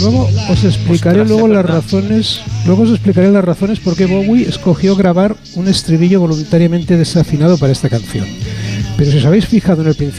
Luego os explicaré las razones por qué Bowie escogió grabar un estribillo voluntariamente desafinado para esta canción. Pero si os habéis fijado en el principio